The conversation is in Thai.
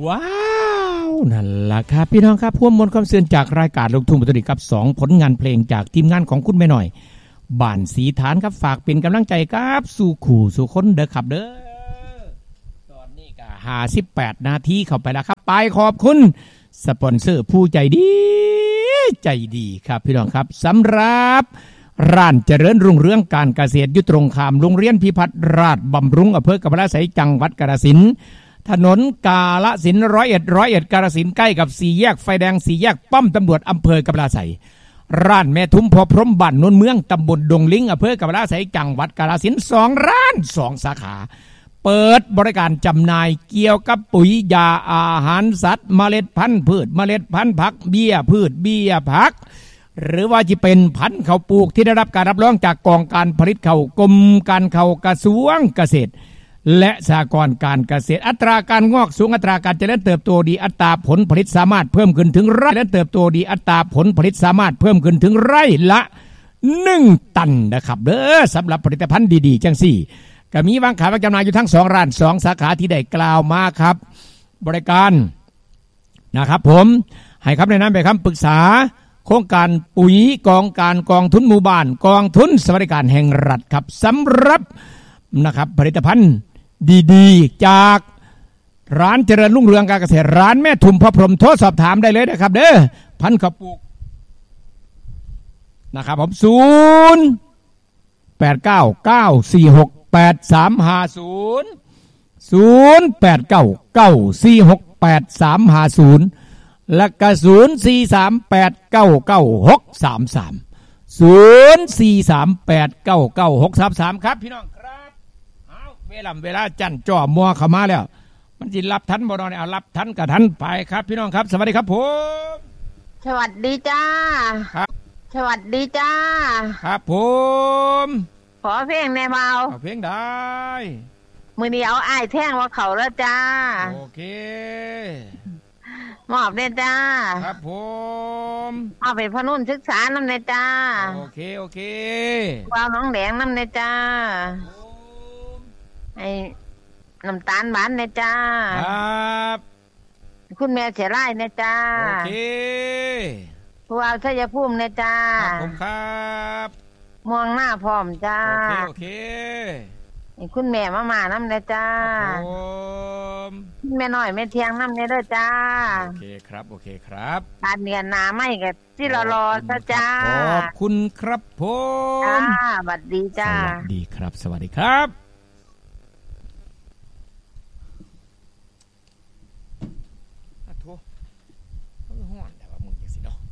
ว้าวนั่นล่ะครับพี่น้องครับพวกมวลความเสื่อจากรายการลูกทุ่งปัตตานีครับ2ผลงานเพลงจากทีมงานของคุณแม่หน่อยบ้านสีฐานครับฝากเป็นกำลังใจครับสู่ขู่สู่คนเด้อครับเด้อตอนนี้ก็58นาทีเข้าไปแล้วครับไปขอบคุณสปอนเซอร์ผู้ใจดีครับพี่น้องครับสำหรับร้านเจริญรุ่งเรืองการเกษตรอยู่ตรงข้ามโรงเรียนพิพัฒน์ราชบำรุงอำเภอกำมะลาไสจังหวัดกาฬสินธุ์ถนนกาฬสินธุ์ร้อยเอ็ดกาฬสินธุ์ใกล้กับสี่แยกไฟแดงสี่แยกป้อมตำรวจอำเภอกำมะลาไสร้านแม่ทุมพอพรหมบ้านโนนเมืองตำบลดงลิงอำเภอกำมะลาไสจังหวัดกาฬสินธุ์2ร้าน2สาขาเปิดบริการจำหน่ายเกี่ยวกับปุ๋ยยาอาหารสัตว์เมล็ดพันธุ์พืชเมล็ดพันธุ์ผักเบี้ยพืชเบี้ยผักหรือว่าจะเป็นพันธุ์ข้าวปลูกที่ได้รับการรับรองจากกองการผลิตข้าวกรมการข้าวกระทรวงเกษตรและสหกรณ์การเกษตรอัตราการงอกสูงอัตราการเจริญเติบโตดีอัตราผลผลิตสามารถเพิ่มขึ้นถึงไร่และเติบโตดีอัตราผลผลิตสามารถเพิ่มขึ้นถึงไร่ละ1ตันนะครับเด้อสำหรับผลิตภัณฑ์ดีๆจังสี่ก็มีวางขายวางจำหน่ายอยู่ทั้ง2ร้าน2สาขาที่ได้กล่าวมาครับบริการนะครับผมให้คำแนะนำเป็นคำปรึกษาโครงการปุ๋ยกองทุนหมู่บ้านกองทุนสวัสดิการแห่งรัฐครับสำหรับนะครับผลิตภัณฑ์ดีๆจากร้านเจริญรุ่งเรืองการเกษตรร้านแม่ทุมพระพรหมโทรสอบถามได้เลยนะครับเด้อพันธุ์ข้าวปลูกนะครับผมและก็048994633ครับพี่น้องครับเอาเวลาจันจ่อมัวเข้ามาแล้วมันสิรับทันบ่เนาะเอารับทันกับทันไปครับพี่น้องครับสวัสดีครับผมสวัสดีจ้าครับสวัสดีจ้าครับผมขอเพลงแน่เบาเพลงได้มื้อนี้เอาอ้ายแท่งว่าเขาแล้วจ้าโอเคมอบเนี่ยจ้าครับผมเอาไปพนุ่นศึกษาน้ำเนี่ยจ้าโอเควาวน้องแดงน้ำเนี่ยจ้าไอ้น้ำตาลหวานเนี่ยจ้าครับคุณแม่เสียไร่เนี่ยจ้าโอเควาวชัยภูมิเนี่ยจ้าครับผมครับม่วงหน้าพร้อมจ้าโอเคคุณแม่มาน้ำเนี่ยจ้าแม่น้อยแม่เทียงน้ำเนี่ยด้วยจ้าโอเคครับการเนียนนาไม่กับที่รอซะจ้าขอบคุณครับผมสวัสดีจ้าสวัสดีครับสวัสดีครับโถ่ห้อนแต่ว่ามึงจะสิเนาะ